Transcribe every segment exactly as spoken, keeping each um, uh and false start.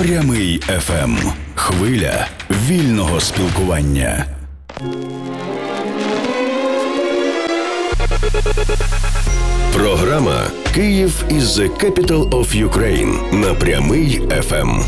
Прямий еф ем. Хвиля вільного спілкування. Програма «Київ is the capital of Ukraine» на Прямий еф ем.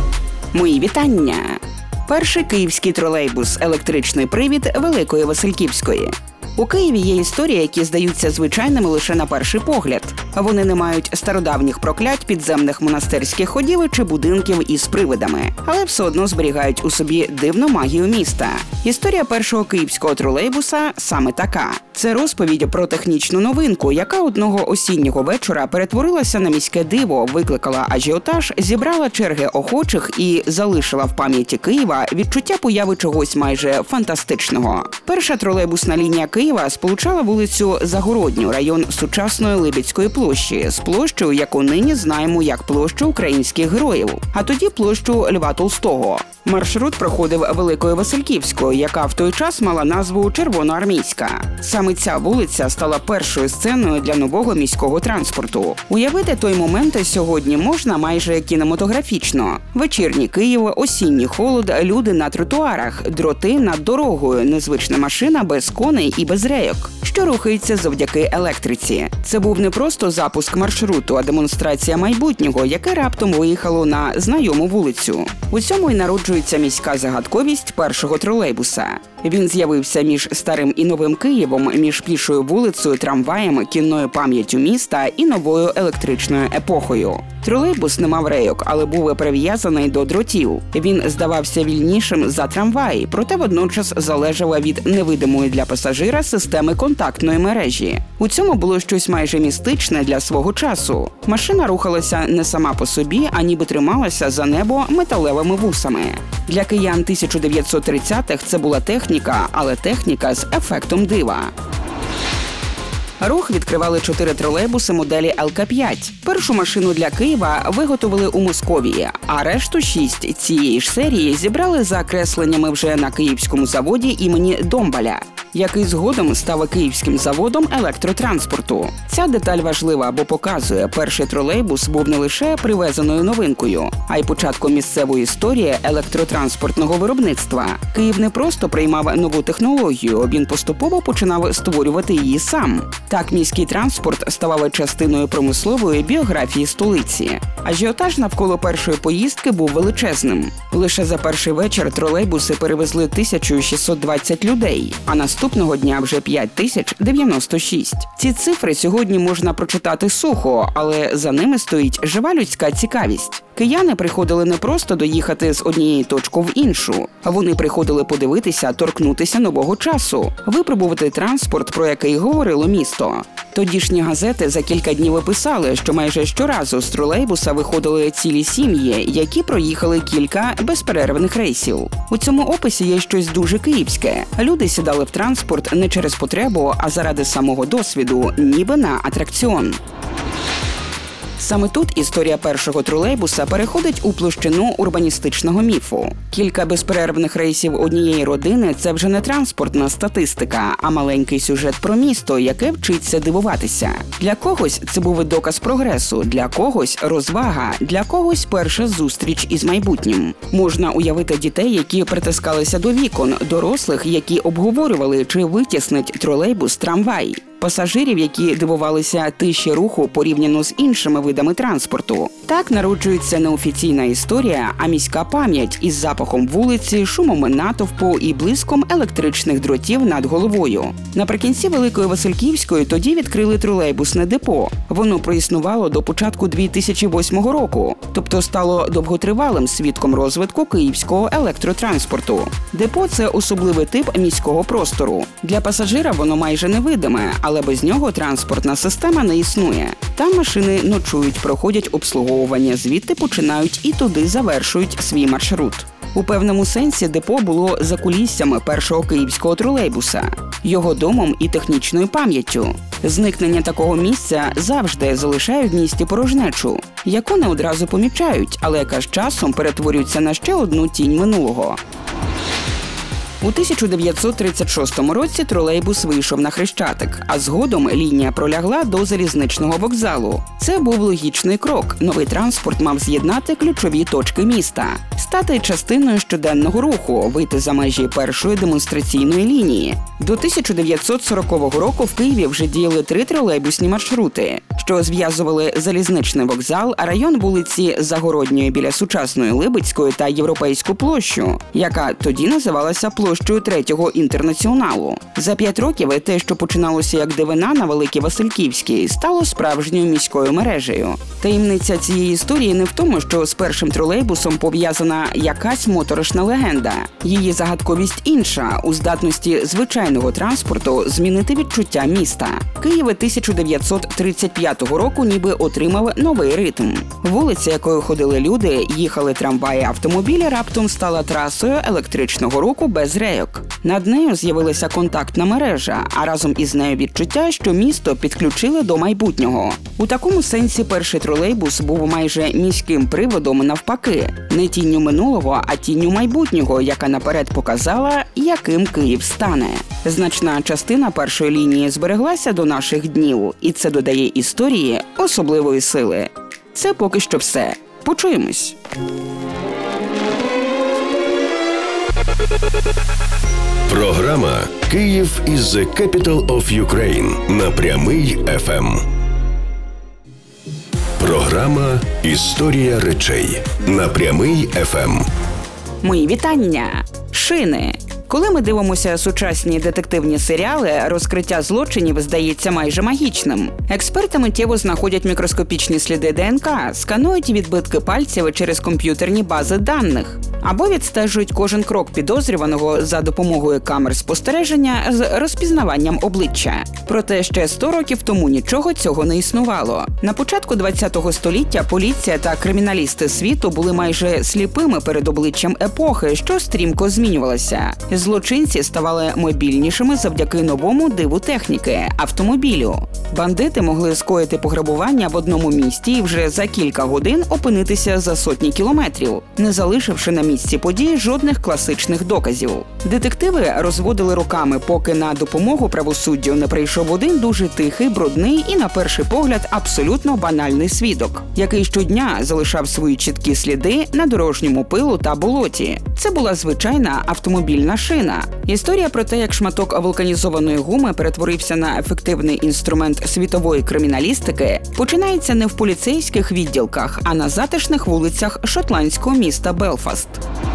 Мої вітання! Перший київський тролейбус «Електричний привід» Великої Васильківської. У Києві є історії, які здаються звичайними лише на перший погляд. Вони не мають стародавніх проклять, підземних монастирських ходів чи будинків із привидами, але все одно зберігають у собі дивну магію міста. Історія першого київського тролейбуса саме така. Це розповідь про технічну новинку, яка одного осіннього вечора перетворилася на міське диво, викликала ажіотаж, зібрала черги охочих і залишила в пам'яті Києва відчуття появи чогось майже фантастичного. Перша тролейбусна лінія Києва сполучала вулицю Загородню, район сучасної Либідської площі, з площею, яку нині знаємо як площу українських героїв, а тоді площу Льва Толстого. Маршрут проходив Великою Васильківською, яка в той час мала назву Червоноармійська. Саме ця вулиця стала першою сценою для нового міського транспорту. Уявити той момент сьогодні можна майже кінематографічно. Вечірній Київ, осінній холод, люди на тротуарах, дроти над дорогою, незвична машина без коней і без рейок, що рухається завдяки електриці. Це був не просто запуск маршруту, а демонстрація майбутнього, яке раптом виїхало на знайому вулицю. У цьому й народжується міська загадковість першого тролейбуса. Він з'явився між старим і новим Києвом, між пішою вулицею, трамваєм, кінною пам'яттю міста і новою електричною епохою. Тролейбус не мав рейок, але був прив'язаний до дротів. Він здавався вільнішим за трамвай, проте водночас залежав від невидимої для пасажира системи контактної мережі. У цьому було щось майже містичне для свого часу. Машина рухалася не сама по собі, а ніби трималася за небо металевими вусами. Для киян тисяча дев'ятсот тридцятих це була техніка, але техніка з ефектом дива. Рух відкривали чотири тролейбуси моделі ел ка п'ять. Першу машину для Києва виготовили у Московії, а решту шість цієї ж серії зібрали за кресленнями вже на київському заводі імені Домбаля, який згодом став київським заводом електротранспорту. Ця деталь важлива, бо показує, перший тролейбус був не лише привезеною новинкою, а й початком місцевої історії електротранспортного виробництва. Київ не просто приймав нову технологію, він поступово починав створювати її сам. Так міський транспорт ставав частиною промислової біографії столиці. Ажіотаж навколо першої поїздки був величезним. Лише за перший вечір тролейбуси перевезли тисячу шістсот двадцять людей, а наступного дня вже п'ять тисяч дев'яносто шість. Ці цифри сьогодні можна прочитати сухо, але за ними стоїть жива людська цікавість. Кияни приходили не просто доїхати з однієї точки в іншу. Вони приходили подивитися, торкнутися нового часу, випробувати транспорт, про який говорило місто. Тодішні газети за кілька днів описали, що майже щоразу з тролейбуса виходили цілі сім'ї, які проїхали кілька безперервних рейсів. У цьому описі є щось дуже київське. Люди сідали в транспорт не через потребу, а заради самого досвіду, ніби на атракціон. Саме тут історія першого тролейбуса переходить у площину урбаністичного міфу. Кілька безперервних рейсів однієї родини – це вже не транспортна статистика, а маленький сюжет про місто, яке вчиться дивуватися. Для когось це був доказ прогресу, для когось – розвага, для когось – перша зустріч із майбутнім. Можна уявити дітей, які притискалися до вікон, дорослих, які обговорювали, чи витіснить тролейбус трамвай. Пасажирів, які дивувалися тиші руху порівняно з іншими видами транспорту. Так народжується не офіційна історія, а міська пам'ять із запахом вулиці, шумом натовпу і блиском електричних дротів над головою. Наприкінці Великої Васильківської тоді відкрили тролейбусне депо. Воно проіснувало до початку дві тисячі восьмого року, тобто стало довготривалим свідком розвитку київського електротранспорту. Депо – це особливий тип міського простору. Для пасажира воно майже невидиме, але без нього транспортна система не існує. Там машини ночують, проходять обслуговування, звідти починають і туди завершують свій маршрут. У певному сенсі депо було закуліссями першого київського тролейбуса, його домом і технічною пам'яттю. Зникнення такого місця завжди залишає в місті порожнечу, яку не одразу помічають, але яка з часом перетворюється на ще одну тінь минулого. У тисяча дев'ятсот тридцять шостому році тролейбус вийшов на Хрещатик, а згодом лінія пролягла до залізничного вокзалу. Це був логічний крок. Новий транспорт мав з'єднати ключові точки міста, стати частиною щоденного руху, вийти за межі першої демонстраційної лінії. До тисяча дев'ятсот сорокового року в Києві вже діяли три тролейбусні маршрути, що зв'язували залізничний вокзал, район вулиці Загородньої біля сучасної Либицької та Європейську площу, яка тоді називалася площею Третього інтернаціоналу. За п'ять років те, що починалося як дивина на Великій Васильківській, стало справжньою міською мережею. Таємниця цієї історії не в тому, що з першим тролейбусом пов'язана якась моторошна легенда. Її загадковість інша – у здатності звичайного транспорту змінити відчуття міста. Київ тисяча дев'ятсот тридцять п'ятого року ніби отримав новий ритм. Вулиця, якою ходили люди, їхали трамваї, автомобілі, раптом стала трасою електричного руху без рейок. Над нею з'явилася контактна мережа, а разом із нею відчуття, що місто підключили до майбутнього. У такому сенсі перший тролейбус був майже міським приводом навпаки. Не тінню минулого, а тінню майбутнього, яка наперед показала, яким Київ стане. Значна частина першої лінії збереглася до наших днів, і це додає історії особливої сили. Це поки що все. Почуємось. Програма «Київ is the capital of Ukraine» на Прямий еф ем. Програма «Історія речей» на Прямий еф ем. Мої вітання! Шини. Коли ми дивимося сучасні детективні серіали, розкриття злочинів здається майже магічним. Експерти миттєво знаходять мікроскопічні сліди ДНК, сканують відбитки пальців через комп'ютерні бази даних, або відстежують кожен крок підозрюваного за допомогою камер спостереження з розпізнаванням обличчя. Проте ще сто років тому нічого цього не існувало. На початку ХХ століття поліція та криміналісти світу були майже сліпими перед обличчям епохи, що стрімко змінювалася. Злочинці ставали мобільнішими завдяки новому диву техніки – автомобілю. Бандити могли скоїти пограбування в одному місті і вже за кілька годин опинитися за сотні кілометрів, не залишивши на місці подій жодних класичних доказів. Детективи розводили руками, поки на допомогу правосуддю не прийшов один дуже тихий, брудний і, на перший погляд, абсолютно банальний свідок, який щодня залишав свої чіткі сліди на дорожньому пилу та болоті. Це була звичайна автомобільна шина. Історія про те, як шматок вулканізованої гуми перетворився на ефективний інструмент світової криміналістики, починається не в поліцейських відділках, а на затишних вулицях шотландського міста Белфаст.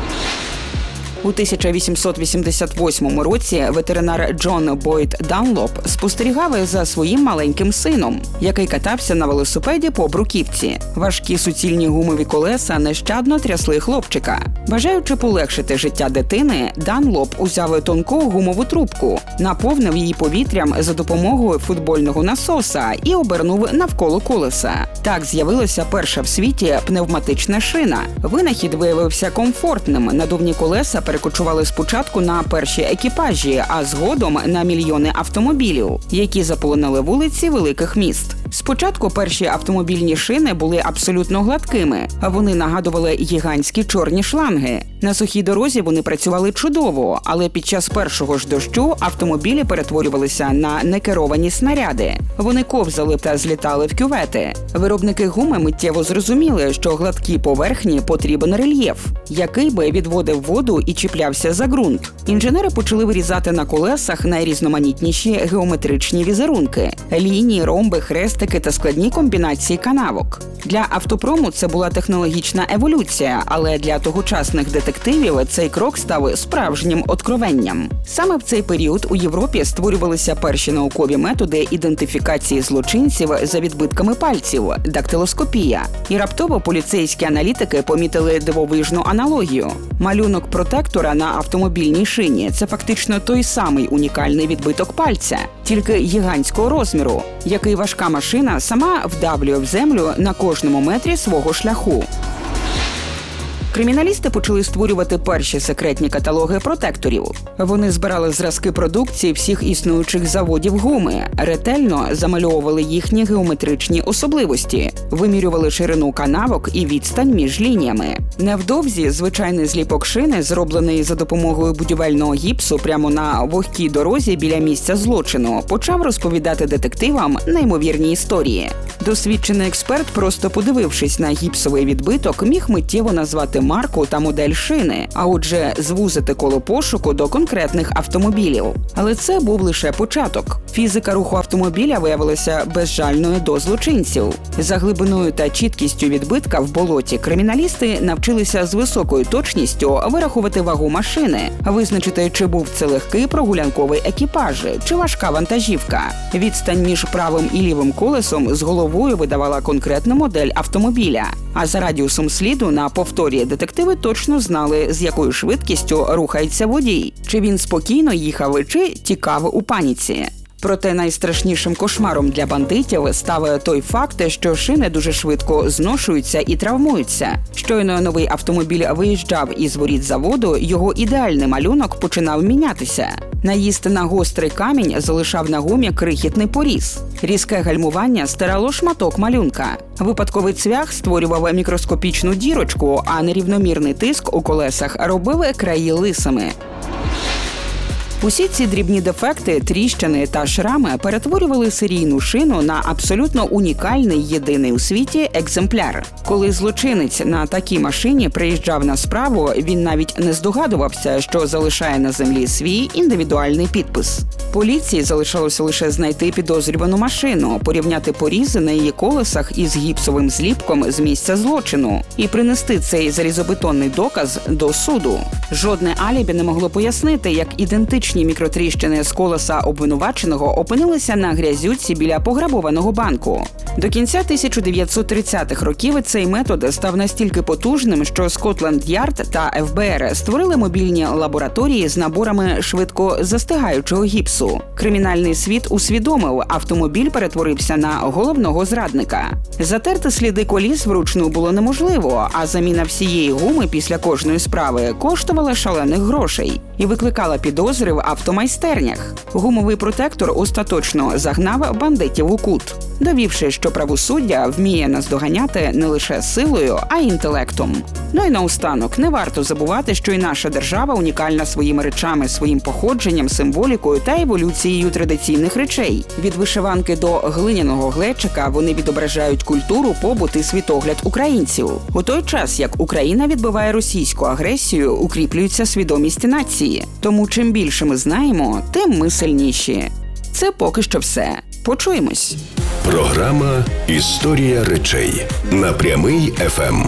У тисяча вісімсот вісімдесят восьмому році ветеринар Джон Бойд Данлоп спостерігав за своїм маленьким сином, який катався на велосипеді по бруківці. Важкі суцільні гумові колеса нещадно трясли хлопчика. Бажаючи полегшити життя дитини, Данлоп узяв тонку гумову трубку, наповнив її повітрям за допомогою футбольного насоса і обернув навколо колеса. Так з'явилася перша в світі пневматична шина. Винахід виявився комфортним. Надувні колеса перекочували спочатку на перші екіпажі, а згодом на мільйони автомобілів, які заполонили вулиці великих міст. Спочатку перші автомобільні шини були абсолютно гладкими, а вони нагадували гігантські чорні шланги. На сухій дорозі вони працювали чудово, але під час першого ж дощу автомобілі перетворювалися на некеровані снаряди. Вони ковзали та злітали в кювети. Виробники гуми миттєво зрозуміли, що гладкій поверхні потрібен рельєф, який би відводив воду і чіплявся за ґрунт. Інженери почали вирізати на колесах найрізноманітніші геометричні візерунки – лінії, ромби, хрестики та складні комбінації канавок. Для автопрому це була технологічна еволюція, але для тогочасних детективів цей крок став справжнім откровенням. Саме в цей період у Європі створювалися перші наукові методи ідентифікації злочинців за відбитками пальців – дактилоскопія. І раптово поліцейські аналітики помітили дивовижну аналогію. Малюнок протектора на автомобільній шині – це фактично той самий унікальний відбиток пальця, тільки гігантського розміру, який важка машина сама вдавлює в землю на кожному метрі свого шляху. Криміналісти почали створювати перші секретні каталоги протекторів. Вони збирали зразки продукції всіх існуючих заводів гуми, ретельно замальовували їхні геометричні особливості, вимірювали ширину канавок і відстань між лініями. Невдовзі звичайний зліпок шини, зроблений за допомогою будівельного гіпсу прямо на вогкій дорозі біля місця злочину, почав розповідати детективам неймовірні історії. Досвідчений експерт, просто подивившись на гіпсовий відбиток, міг миттєво назвати марку та модель шини, а отже, звузити коло пошуку до конкретних автомобілів. Але це був лише початок. Фізика руху автомобіля виявилася безжальною до злочинців. За глибиною та чіткістю відбитка в болоті криміналісти навчилися з високою точністю вирахувати вагу машини, визначити, чи був це легкий прогулянковий екіпаж, чи важка вантажівка. Відстань між правим і лівим колесом з головою видавала конкретну модель автомобіля. А за радіусом сліду на повторі детективи точно знали, з якою швидкістю рухається водій, чи він спокійно їхав, чи тікав у паніці. Проте найстрашнішим кошмаром для бандитів став той факт, що шини дуже швидко зношуються і травмуються. Щойно новий автомобіль виїжджав із воріт заводу, його ідеальний малюнок починав мінятися. Наїзд на гострий камінь залишав на гумі крихітний поріз. Різке гальмування стирало шматок малюнка. Випадковий цвях створював мікроскопічну дірочку, а нерівномірний тиск у колесах робив краї лисими. Усі ці дрібні дефекти, тріщини та шрами перетворювали серійну шину на абсолютно унікальний, єдиний у світі екземпляр. Коли злочинець на такій машині приїжджав на справу, він навіть не здогадувався, що залишає на землі свій індивідуальний підпис. Поліції залишалося лише знайти підозрювану машину, порівняти порізи на її колесах із гіпсовим зліпком з місця злочину і принести цей залізобетонний доказ до суду. Жодне алібі не могло пояснити, як ідентичні мікротріщини з колеса обвинуваченого опинилися на грязюці біля пограбованого банку. До кінця тисяча дев'ятсот тридцятих років цей метод став настільки потужним, що Скотланд-Ярд та еф бе ер створили мобільні лабораторії з наборами швидко застигаючого гіпсу. Кримінальний світ усвідомив, автомобіль перетворився на головного зрадника. Затерти сліди коліс вручну було неможливо, а заміна всієї гуми після кожної справи коштувала шалених грошей і викликала підозри в автомайстернях. Гумовий протектор остаточно загнав бандитів у кут, довівши, що правосуддя вміє наздоганяти не лише силою, а й інтелектом. Ну і наостанок, не варто забувати, що і наша держава унікальна своїми речами, своїм походженням, символікою та еволюцією традиційних речей. Від вишиванки до глиняного глечика вони відображають культуру, побут і світогляд українців. У той час, як Україна відбиває російську агресію, укріплюється свідомість нації. Тому чим більше ми знаємо, тим ми сильніші. Це поки що все. Почуємось. Програма «Історія речей» на Прямий еф ем.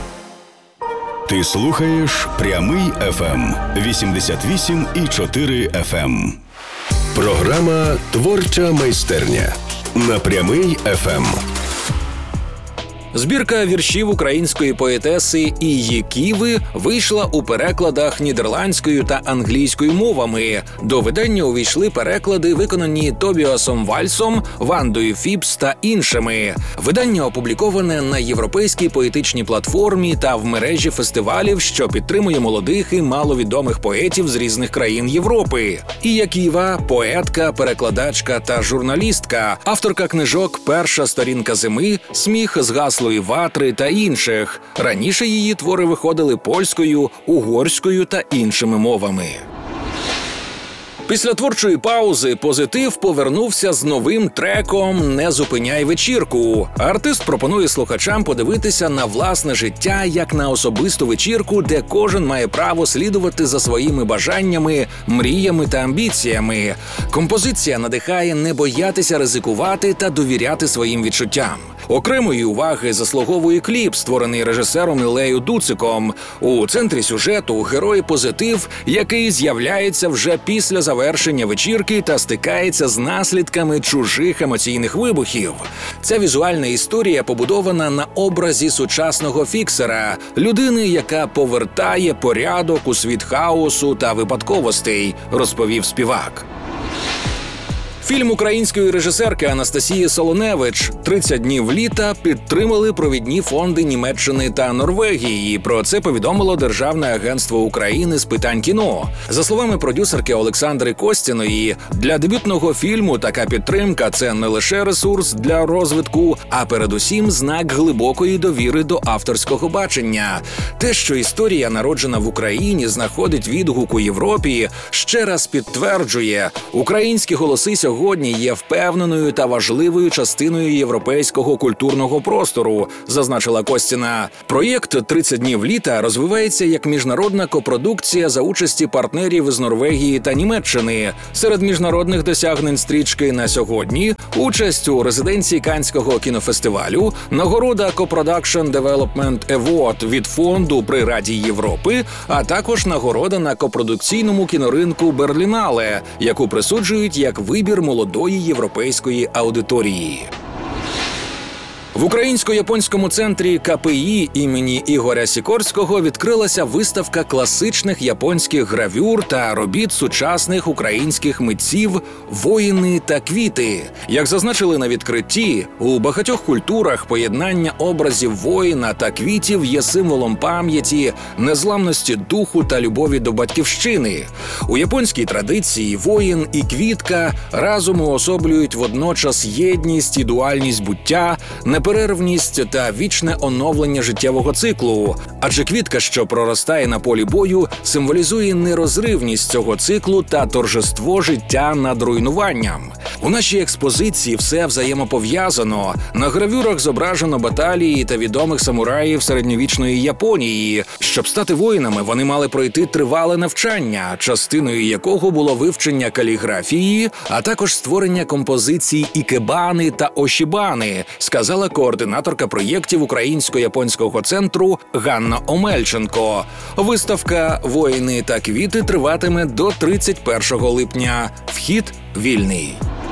Ти слухаєш Прямий еф ем вісімдесят вісім і чотири еф ем. Програма «Творча майстерня» на Прямий еф ем. Збірка віршів української поетеси Ії Ківи вийшла у перекладах нідерландською та англійською мовами. До видання увійшли переклади, виконані Тобіасом Вальсом, Вандою Фіпс та іншими. Видання опубліковане на європейській поетичній платформі та в мережі фестивалів, що підтримує молодих і маловідомих поетів з різних країн Європи. Ія Ківа – поетка, перекладачка та журналістка, авторка книжок «Перша сторінка зими», «Сміх з гаслої ватри» та інших. Раніше її твори виходили польською, угорською та іншими мовами. Після творчої паузи «Позитив» повернувся з новим треком «Не зупиняй вечірку». Артист пропонує слухачам подивитися на власне життя як на особисту вечірку, де кожен має право слідувати за своїми бажаннями, мріями та амбіціями. Композиція надихає не боятися ризикувати та довіряти своїм відчуттям. Окремої уваги заслуговує кліп, створений режисером Іллею Дуциком. У центрі сюжету герой «Позитив», який з'являється вже після завершення вечірки та стикається з наслідками чужих емоційних вибухів. Ця візуальна історія побудована на образі сучасного фіксера – людини, яка повертає порядок у світ хаосу та випадковостей, розповів співак. Фільм української режисерки Анастасії Солоневич «тридцять днів літа» підтримали провідні фонди Німеччини та Норвегії. Про це повідомило Державне агентство України з питань кіно. За словами продюсерки Олександри Костіної, для дебютного фільму така підтримка – це не лише ресурс для розвитку, а передусім знак глибокої довіри до авторського бачення. Те, що історія, народжена в Україні, знаходить відгук у Європі, ще раз підтверджує – українські голоси сьогодні є впевненою та важливою частиною європейського культурного простору, зазначила Костіна. Проєкт «тридцять днів літа» розвивається як міжнародна копродукція за участі партнерів з Норвегії та Німеччини. Серед міжнародних досягнень стрічки на сьогодні – участь у резиденції Каннського кінофестивалю, нагорода Co-Production Development Award від фонду при Раді Європи, а також нагорода на копродукційному кіноринку Берлінале, яку присуджують як вибір молодої європейської аудиторії. В Українсько-японському центрі ка пе і імені Ігоря Сікорського відкрилася виставка класичних японських гравюр та робіт сучасних українських митців «Воїни та квіти». Як зазначили на відкритті, у багатьох культурах поєднання образів воїна та квітів є символом пам'яті, незламності духу та любові до батьківщини. У японській традиції воїн і квітка разом уособлюють водночас єдність і дуальність буття, неперервність та вічне оновлення життєвого циклу. Адже квітка, що проростає на полі бою, символізує нерозривність цього циклу та торжество життя над руйнуванням. У нашій експозиції все взаємопов'язано. На гравюрах зображено баталії та відомих самураїв середньовічної Японії. Щоб стати воїнами, вони мали пройти тривале навчання, частиною якого було вивчення каліграфії, а також створення композицій ікебани та ошібани, сказала координаторка проєктів Українсько-японського центру Ганна Омельченко. Виставка «Воїни та квіти» триватиме до тридцять першого липня. Вхід вільний.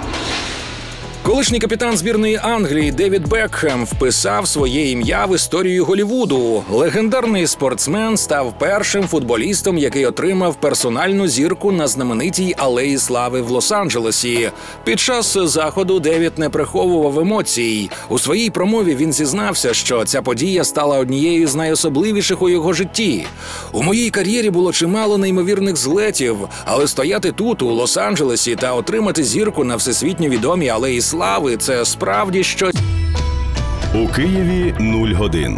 Колишній капітан збірної Англії Девід Бекхем вписав своє ім'я в історію Голлівуду. Легендарний спортсмен став першим футболістом, який отримав персональну зірку на знаменитій Алеї Слави в Лос-Анджелесі. Під час заходу Девід не приховував емоцій. У своїй промові він зізнався, що ця подія стала однією з найособливіших у його житті. «У моїй кар'єрі було чимало неймовірних злетів, але стояти тут, у Лос-Анджелесі, та отримати зірку на всесвітньо відомій Алеї Слави – це справді щось». У Києві нуль годин.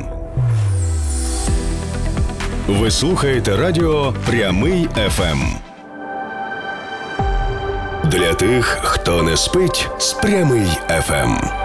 Ви слухаєте радіо «Прямий еф ем». Для тих, хто не спить з «Прямий еф ем».